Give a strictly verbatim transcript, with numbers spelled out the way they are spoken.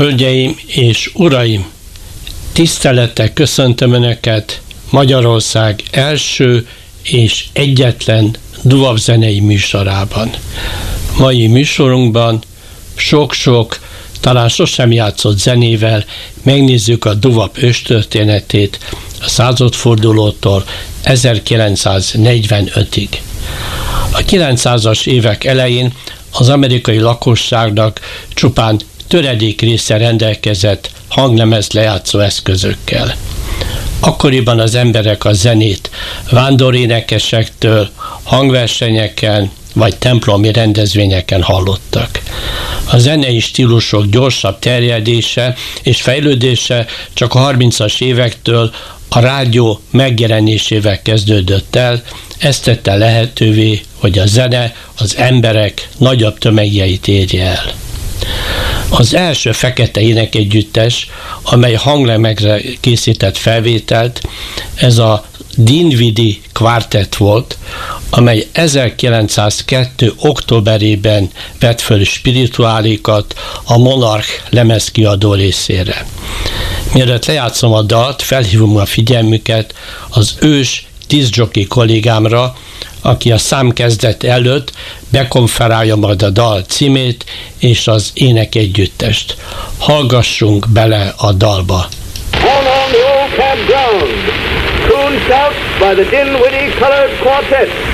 Hölgyeim és uraim, tisztelettel köszöntöm Önöket Magyarország első és egyetlen duvapzenei műsorában. Mai műsorunkban sok-sok, talán sosem játszott zenével megnézzük a duvap őstörténetét a századfordulótól ezerkilencszáznegyvenötig. A kilencszázas évek elején az amerikai lakosságnak csupán töredék része rendelkezett hanglemez lejátszó eszközökkel. Akkoriban az emberek a zenét vándorénekesektől, hangversenyeken vagy templomi rendezvényeken hallottak. A zenei stílusok gyorsabb terjedése és fejlődése csak a harmincas évektől a rádió megjelenésével kezdődött el, ezt tette lehetővé, hogy a zene az emberek nagyobb tömegjeit érje el. Az első fekete énekegyüttes, amely hanglemezre készített felvételt, ez a Dinwiddie Quartet volt, amely ezerkilencszázkettő októberében vett föl spirituálikat a Monarch lemezkiadó részére. Mielőtt lejátszom a dalt, felhívom a figyelmüket az ős diszjockey kollégámra, aki a szám kezdet előtt bekonferálja majd a dal címét és az énekegyüttest. Hallgassunk bele a dalba. All on the old cab ground, crooned out by the Dinwiddie Colored Quartet.